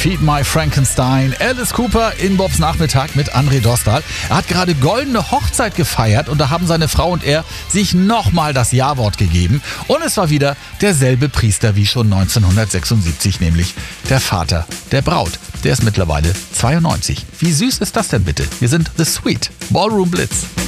Feed My Frankenstein. Alice Cooper in Bobs Nachmittag mit André Dostal. Er hat gerade goldene Hochzeit gefeiert und da haben seine Frau und er sich nochmal das Ja-Wort gegeben. Und es war wieder derselbe Priester wie schon 1976, nämlich der Vater der Braut. Der ist mittlerweile 92. Wie süß ist das denn bitte? Wir sind The Sweet Ballroom Blitz.